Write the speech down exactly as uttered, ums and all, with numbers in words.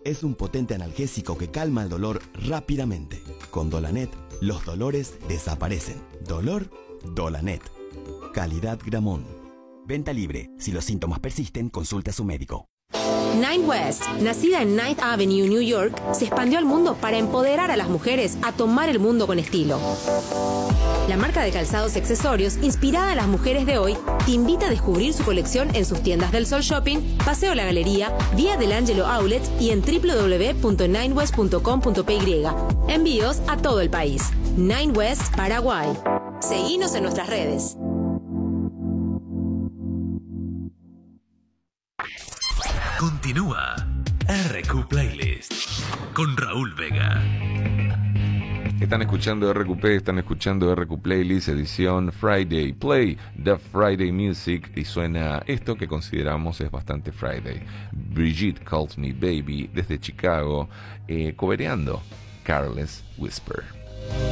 es un potente analgésico que calma el dolor rápidamente. Con Dolanet, los dolores desaparecen. Dolor, Dolanet. Calidad Gramón. Venta libre. Si los síntomas persisten, consulte a su médico. Nine West, nacida en Ninth Avenue, New York, se expandió al mundo para empoderar a las mujeres a tomar el mundo con estilo. La marca de calzados y accesorios, inspirada en las mujeres de hoy, te invita a descubrir su colección en sus tiendas del Sol Shopping, Paseo La Galería, Vía del Ángelo Outlet y en doble u doble u doble u punto nine west punto com punto p y. Envíos a todo el país. Nine West, Paraguay. Seguinos en nuestras redes. Continúa R Q Playlist con Raúl Vega. Están escuchando R Q P, están escuchando R Q Playlist, edición Friday. Play the Friday Music y suena esto que consideramos es bastante Friday. Brigitte Calls Me Baby desde Chicago, eh, cobereando Careless Whisper.